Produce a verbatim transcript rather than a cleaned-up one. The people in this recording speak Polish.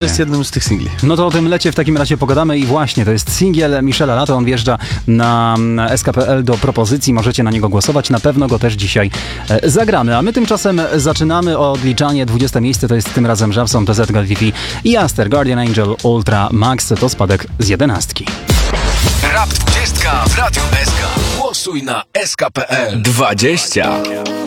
jest jednym z tych singli. No to o tym lecie w takim razie pogadamy i właśnie, to jest singiel Michela Lato, on wjeżdża na S K P L do propozycji, możecie na niego głosować, na pewno go też dzisiaj e, zagramy, a my tymczasem zaczynamy odliczanie, dwudzieste miejsce to jest tym razem Żabson, T Z G T V i Aster, Guardian Angel, Ultra Max, to spadek z jedenastki. Rap dwudziestka w Radiu S K. Głosuj na S K P L dwadzieścia.